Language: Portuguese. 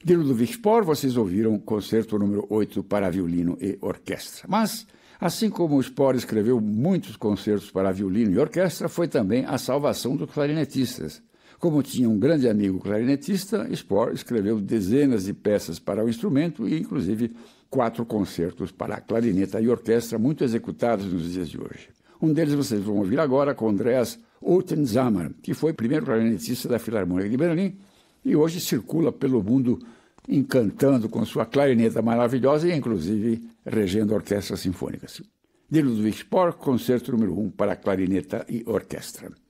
De Ludwig Spohr, vocês ouviram o concerto número 8 para violino e orquestra. Mas, assim como Spohr escreveu muitos concertos para violino e orquestra, foi também a salvação dos clarinetistas. Como tinha um grande amigo clarinetista, Spohr escreveu dezenas de peças para o instrumento e, inclusive, 4 concertos para clarineta e orquestra muito executados nos dias de hoje. Um deles vocês vão ouvir agora com Andreas Ottensamer, que foi o primeiro clarinetista da Filarmônica de Berlim e hoje circula pelo mundo encantando com sua clarineta maravilhosa e, inclusive, regendo orquestras sinfônicas. De Ludwig Spohr, concerto número 1 para clarineta e orquestra.